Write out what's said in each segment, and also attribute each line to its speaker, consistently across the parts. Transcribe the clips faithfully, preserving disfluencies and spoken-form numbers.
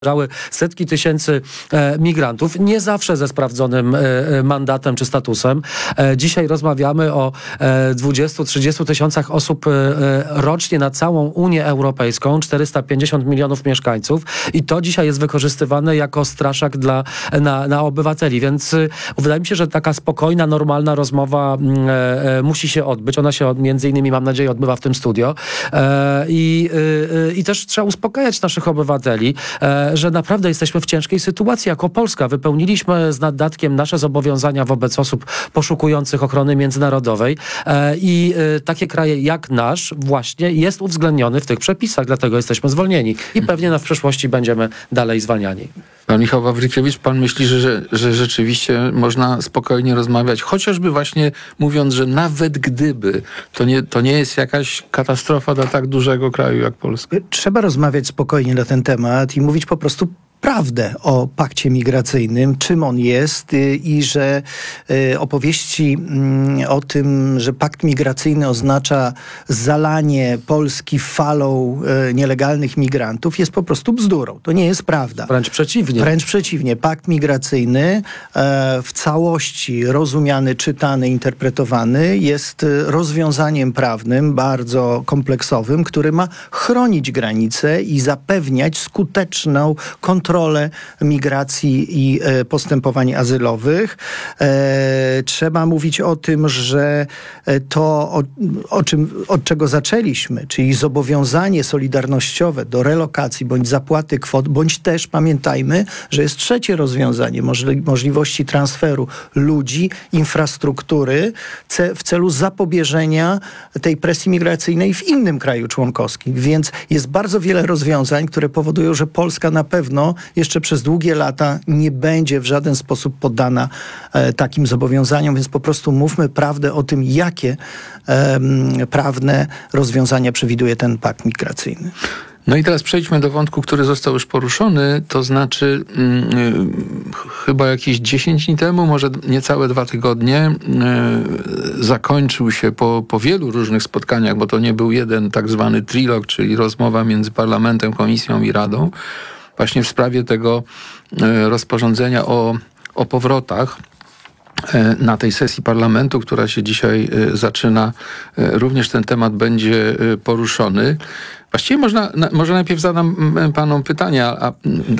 Speaker 1: setki tysięcy e, migrantów, nie zawsze ze sprawdzonym e, mandatem czy statusem. E, dzisiaj rozmawiamy o e, dwudziestu trzydziestu tysiącach osób e, rocznie na całą Unię Europejską, czterysta pięćdziesiąt milionów mieszkańców i to dzisiaj jest wykorzystywane jako straszak dla, na, na obywateli, więc e, wydaje mi się, że taka spokojna, normalna rozmowa e, e, musi się odbyć. Ona się między innymi, mam nadzieję, odbywa w tym studio e, i, e, i też trzeba uspokajać naszych obywateli, e, że naprawdę jesteśmy w ciężkiej sytuacji jako Polska. Wypełniliśmy z naddatkiem nasze zobowiązania wobec osób poszukujących ochrony międzynarodowej e, i e, takie kraje jak nasz właśnie jest uwzględniony w tych przepisach, dlatego jesteśmy zwolnieni i pewnie na w przyszłości będziemy dalej zwalniani.
Speaker 2: Pan Michał Wawrykiewicz, pan myśli, że, że, że rzeczywiście można spokojnie rozmawiać, chociażby właśnie mówiąc, że nawet gdyby, to nie, to nie jest jakaś katastrofa dla tak dużego kraju jak Polska?
Speaker 3: Trzeba rozmawiać spokojnie na ten temat i mówić po prostu prawdę o pakcie migracyjnym, czym on jest i że opowieści o tym, że pakt migracyjny oznacza zalanie Polski falą nielegalnych migrantów jest po prostu bzdurą. To nie jest prawda.
Speaker 1: Wręcz przeciwnie.
Speaker 3: Wręcz przeciwnie. Pakt migracyjny w całości rozumiany, czytany, interpretowany jest rozwiązaniem prawnym bardzo kompleksowym, który ma chronić granice i zapewniać skuteczną kontrolę kontrolę migracji i e, postępowań azylowych. E, trzeba mówić o tym, że to, o, o czym, od czego zaczęliśmy, czyli zobowiązanie solidarnościowe do relokacji bądź zapłaty kwot, bądź też pamiętajmy, że jest trzecie rozwiązanie, możli, możliwości transferu ludzi, infrastruktury ce, w celu zapobieżenia tej presji migracyjnej w innym kraju członkowskim. Więc jest bardzo wiele rozwiązań, które powodują, że Polska na pewno jeszcze przez długie lata nie będzie w żaden sposób poddana e, takim zobowiązaniom, więc po prostu mówmy prawdę o tym, jakie e, prawne rozwiązania przewiduje ten pakt migracyjny.
Speaker 2: No i teraz przejdźmy do wątku, który został już poruszony, to znaczy yy, chyba jakieś dziesięć dni temu, może niecałe dwa tygodnie, yy, zakończył się po, po wielu różnych spotkaniach, bo to nie był jeden tak zwany trilog, czyli rozmowa między Parlamentem, Komisją i Radą, właśnie w sprawie tego yy, rozporządzenia o, o powrotach. Na tej sesji parlamentu, która się dzisiaj zaczyna, również ten temat będzie poruszony. Właściwie można, może najpierw zadam panom pytania, a,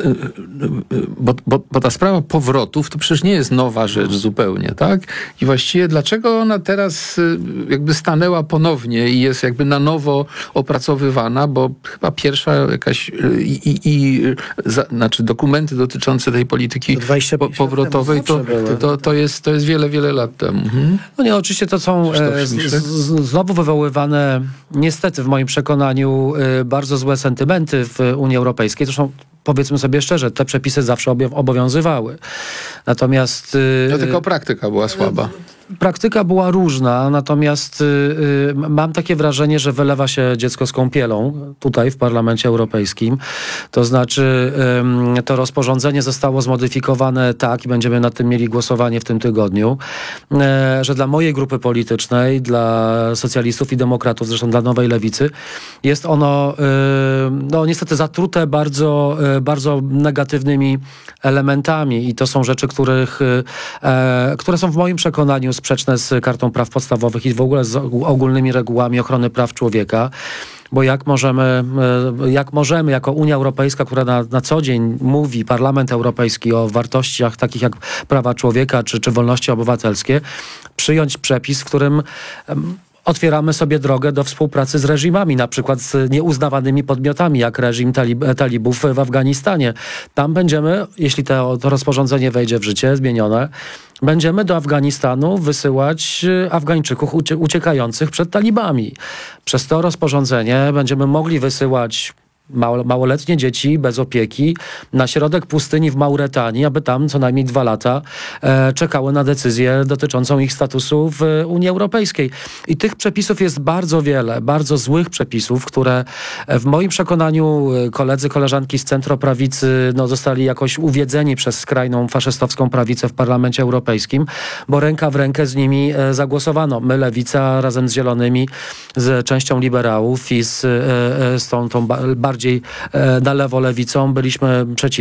Speaker 2: bo, bo, bo ta sprawa powrotów to przecież nie jest nowa rzecz zupełnie, tak? I właściwie dlaczego ona teraz jakby stanęła ponownie i jest jakby na nowo opracowywana, bo chyba pierwsza jakaś i, i, i za, znaczy dokumenty dotyczące tej polityki po, powrotowej to, to, to, jest, to jest wiele, wiele lat temu. Mhm.
Speaker 1: No nie, oczywiście to są e, z, z, znowu wywoływane niestety w moim przekonaniu bardzo złe sentymenty w Unii Europejskiej. Zresztą powiedzmy sobie szczerze, te przepisy zawsze obowiązywały. Natomiast...
Speaker 2: No tylko praktyka była słaba.
Speaker 1: Praktyka była różna, natomiast y, y, mam takie wrażenie, że wylewa się dziecko z kąpielą tutaj w Parlamencie Europejskim. To znaczy y, to rozporządzenie zostało zmodyfikowane tak i będziemy nad tym mieli głosowanie w tym tygodniu, y, że dla mojej grupy politycznej, dla socjalistów i demokratów, zresztą dla Nowej Lewicy, jest ono y, no niestety zatrute bardzo, y, bardzo negatywnymi elementami i to są rzeczy, których, y, y, które są w moim przekonaniu sprzeczne z Kartą Praw Podstawowych i w ogóle z ogólnymi regułami ochrony praw człowieka. Bo jak możemy, jak możemy jako Unia Europejska, która na, na co dzień mówi, Parlament Europejski o wartościach takich jak prawa człowieka czy, czy wolności obywatelskie, przyjąć przepis, w którym um, otwieramy sobie drogę do współpracy z reżimami, na przykład z nieuznawanymi podmiotami, jak reżim talib, talibów w Afganistanie. Tam będziemy, jeśli to, to rozporządzenie wejdzie w życie, zmienione, będziemy do Afganistanu wysyłać Afgańczyków ucie, uciekających przed talibami. Przez to rozporządzenie będziemy mogli wysyłać Mało, małoletnie dzieci bez opieki na środek pustyni w Mauretanii, aby tam co najmniej dwa lata e, czekały na decyzję dotyczącą ich statusu w Unii Europejskiej. I tych przepisów jest bardzo wiele, bardzo złych przepisów, które w moim przekonaniu koledzy, koleżanki z centroprawicy no, zostali jakoś uwiedzeni przez skrajną faszystowską prawicę w Parlamencie Europejskim, bo ręka w rękę z nimi e, zagłosowano. My, Lewica, razem z Zielonymi, z częścią liberałów i z, e, z tą, tą bardziej bardziej e, na lewo lewicą, byliśmy przeciwni.